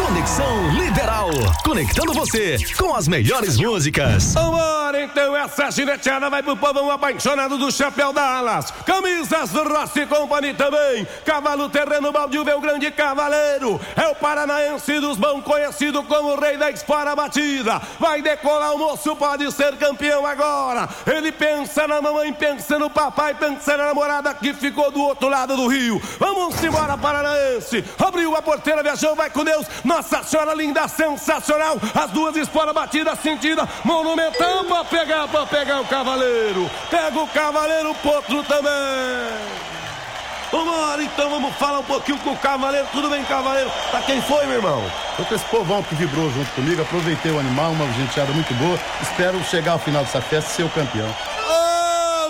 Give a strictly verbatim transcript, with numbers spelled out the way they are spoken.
Conexão Liberal, conectando você com as melhores músicas. Vambora, então essa gineteada vai pro povão apaixonado do Chapéu Dallas. Camisas do Rossi Company também. Cavalo terreno baldio, vê o grande cavaleiro. É o paranaense dos bons, conhecido como o rei da espora batida. Vai decolar o moço, pode ser campeão agora. Ele pensa na mamãe, pensa no papai, pensa na namorada que ficou do outro lado do rio. Vamos embora, paranaense. Abriu a porteira, viajou, vai com Deus. Nossa Senhora linda, sensacional. As duas esporas batidas, sentida, monumental pra pegar, pra pegar o cavaleiro. Pega o cavaleiro, o potro também. Vambora, então vamos falar um pouquinho com o cavaleiro. Tudo bem, cavaleiro? Tá quem foi, meu irmão? Eu com esse povão que vibrou junto comigo, aproveitei o animal, uma genteada muito boa. Espero chegar ao final dessa festa e ser o campeão.